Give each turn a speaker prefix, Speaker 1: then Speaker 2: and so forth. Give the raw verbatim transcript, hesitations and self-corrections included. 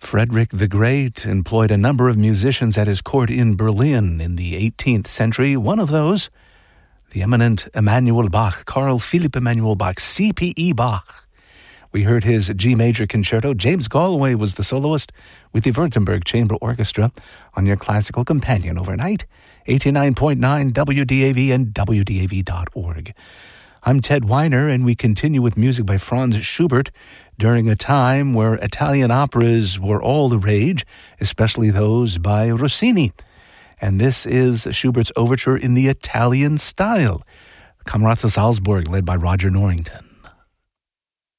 Speaker 1: Frederick the Great employed a number of musicians at his court in Berlin in the eighteenth century. One of those, the eminent Emanuel Bach, Carl Philipp Emanuel Bach, C P E Bach. We heard his G major concerto. James Galway was the soloist with the Württemberg Chamber Orchestra on your classical companion overnight. eighty-nine point nine W D A V and W D A V dot org. I'm Ted Weiner, and we continue with music by Franz Schubert during a time where Italian operas were all the rage, especially those by Rossini. And this is Schubert's overture in the Italian style. Camerata Salzburg, led by Roger Norrington.